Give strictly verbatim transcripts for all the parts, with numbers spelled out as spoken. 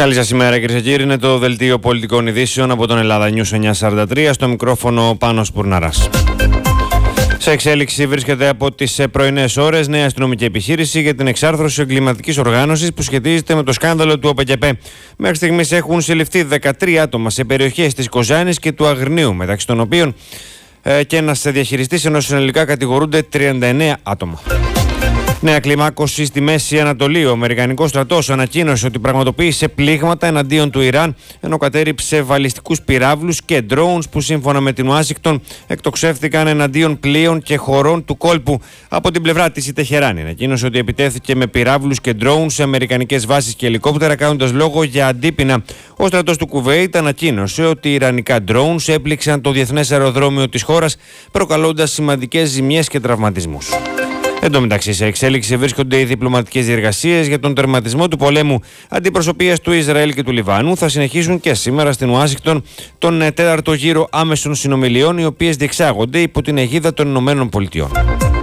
Καλή σας ημέρα, κυρίες και κύριοι. Είναι το δελτίο πολιτικών ειδήσεων από τον Ελλάδα News εννιακόσια σαράντα τρία. Στο μικρόφωνο Πάνος Πουρναράς. Σε εξέλιξη βρίσκεται από τις πρωινές ώρες νέα αστυνομική επιχείρηση για την εξάρθρωση εγκληματικής οργάνωσης που σχετίζεται με το σκάνδαλο του ΟΠΕΚΕΠΕ. Μέχρι στιγμής έχουν συλληφθεί δεκατρία άτομα σε περιοχές της Κοζάνης και του Αγρινίου, μεταξύ των οποίων ε, και ένας διαχειριστής, ενώ συνολικά κατηγορούνται τριάντα εννέα άτομα. Νέα κλιμάκωση στη Μέση Ανατολή. Ο Αμερικανικός στρατός ανακοίνωσε ότι πραγματοποίησε πλήγματα εναντίον του Ιράν, ενώ κατέριψε βαλιστικούς πυράβλους και drones που σύμφωνα με την Ουάσιγκτον εκτοξεύθηκαν εναντίον πλοίων και χωρών του κόλπου. Από την πλευρά της η Τεχεράνη ανακοίνωσε ότι επιτέθηκε με πυράβλους και drones σε αμερικανικές βάσεις και ελικόπτερα, κάνοντας λόγο για αντίπεινα. Ο στρατός του Κουβέιτ ανακοίνωσε ότι οι ιρανικά drones έπληξαν το διεθνές αεροδρόμιο της χώρας, προκαλώντας σημαντικές ζημιές και τραυματισμούς. Εν τω μεταξύ, σε εξέλιξη βρίσκονται οι διπλωματικές διεργασίες για τον τερματισμό του πολέμου. Αντιπροσωπείες του Ισραήλ και του Λιβάνου θα συνεχίσουν και σήμερα στην Ουάσιγκτον τον τέταρτο γύρο άμεσων συνομιλιών, οι οποίες διεξάγονται υπό την αιγίδα των Ηνωμένων Πολιτειών.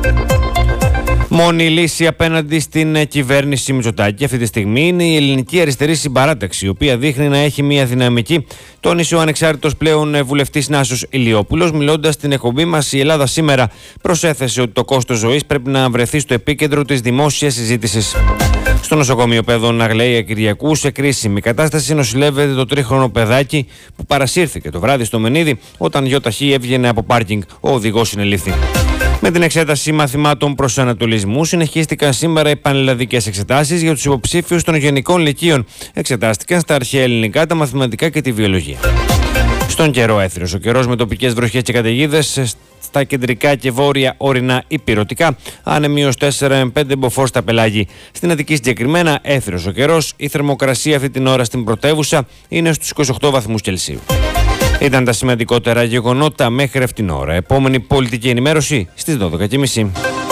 Μόνη λύση απέναντι στην κυβέρνηση Μητσοτάκη αυτή τη στιγμή είναι η Ελληνική Αριστερή Συμπαράταξη, η οποία δείχνει να έχει μια δυναμική, τόνισε ο ανεξάρτητος πλέον βουλευτής Νάσος Ηλιόπουλος. Μιλώντας στην εκπομπή μας Η Ελλάδα Σήμερα, προσέθεσε ότι το κόστος ζωής πρέπει να βρεθεί στο επίκεντρο της δημόσιας συζήτησης. Στο νοσοκομείο Παιδών Αγλαία Κυριακού, σε κρίσιμη κατάσταση, νοσηλεύεται το τρίχρονο παιδάκι που παρασύρθηκε το βράδυ στο Μενίδη όταν γιοταχή έβγαινε από πάρκινγκ. Ο οδηγός συνελήφθη. Με την εξέταση μαθημάτων προσανατολισμού συνεχίστηκαν σήμερα οι πανελλαδικές εξετάσεις για τους υποψήφιους των γενικών λυκείων. Εξετάστηκαν στα αρχαία ελληνικά, τα μαθηματικά και τη βιολογία. Στον καιρό έθριος ο καιρός με τοπικές βροχές και καταιγίδες στα κεντρικά και βόρεια ορεινά υπηρετικά, άνεμοι τέσσερα με πέντε μποφόρ στα πελάγη. Στην Αττική συγκεκριμένα έθριος ο καιρός, η θερμοκρασία αυτή την ώρα στην πρωτεύουσα είναι στους είκοσι οκτώ βαθμούς Κελσίου. Ήταν τα σημαντικότερα γεγονότα μέχρι αυτήν την ώρα. Επόμενη πολιτική ενημέρωση στις δώδεκα και μισή.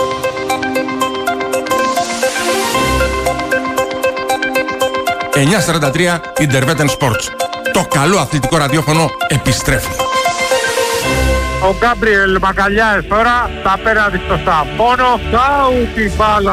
εννιακόσια σαράντα τρία Intervetten Sports. Το καλό αθλητικό ραδιόφωνο επιστρέφει. Ο Γκάμπριελ Μακαλιάες τώρα τα απέναντι στο Σαμπόνο. Κάου την μπάλα.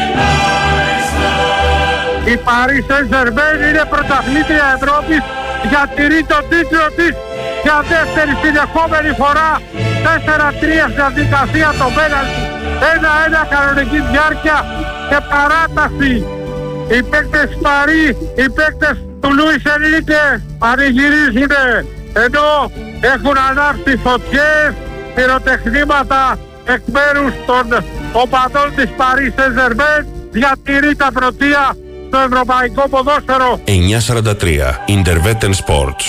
Η Paris Saint-Germain είναι πρωταθλήτρια Ευρώπης, διατηρεί τον τίτλο της για δεύτερη συνεχόμενη φορά. τέσσερα τρία στην διαδικασία το πέναλτι. ένα ένα κανονική διάρκεια και παράταση. Οι παίκτες Παρί, οι παίκτες του Λουίς Ενρίκε πανηγυρίζουνε, ενώ έχουν ανάψει φωτιές, πυροτεχνήματα εκ μέρους των οπαδών της Paris Saint-Germain. Διατηρεί τα πρωτεία στο ευρωπαϊκό ποδόσφαιρο. εννιακόσια σαράντα τρία Intervetten Sports.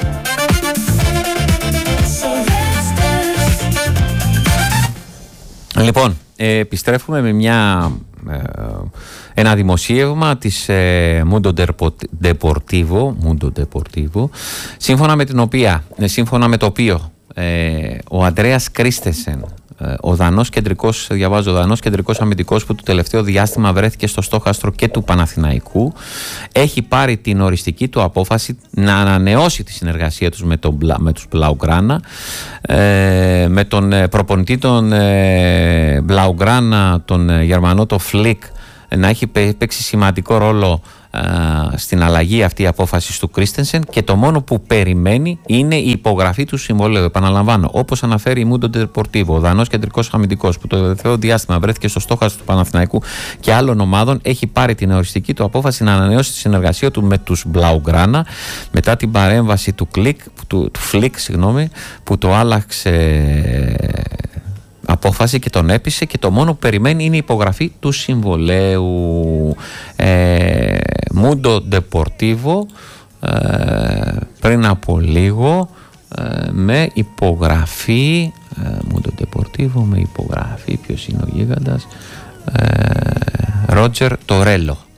Λοιπόν, ε, επιστρέφουμε με μια, ε, ένα δημοσίευμα της ε, Mundo Deportivo, Mundo Deportivo, σύμφωνα με την οποία, ε, σύμφωνα με το οποίο ε, ο Αντρέας Κρίστενσεν, ε, ο Δανός κεντρικός, διαβάζω, ο Δανός κεντρικός αμυντικός που το τελευταίο διάστημα βρέθηκε στο στόχαστρο και του Παναθηναϊκού, έχει πάρει την οριστική του απόφαση να ανανεώσει τη συνεργασία τους με, τον, με τους Μπλαουγκράνα, ε, με τον προπονητή των ε, Μπλαουγκράνα, τον Γερμανό, το Φλικ, να έχει παίξει σημαντικό ρόλο Uh, στην αλλαγή αυτή η απόφαση του Κρίστενσεν, και το μόνο που περιμένει είναι η υπογραφή του συμβολέου. Επαναλαμβάνω, όπως αναφέρει η Mundo Deportivo, ο Δανός κεντρικός αμυντικός που το τελευταίο διάστημα βρέθηκε στο στόχαστρο του Παναθηναϊκού και άλλων ομάδων, έχει πάρει την οριστική του απόφαση να ανανεώσει τη συνεργασία του με τους Μπλαουγκράνα μετά την παρέμβαση του, κλικ, του, του Φλικ, συγγνώμη, που το άλλαξε απόφαση και τον έπεισε, και το μόνο που περιμένει είναι η υπογραφή του συμβολέου. ε, Mundo Deportivo ε, πριν από λίγο ε, με υπογραφή ε, Mundo Deportivo με υπογραφή, ποιος είναι ο γίγαντας, ε, Ρότζερ Τορέλο.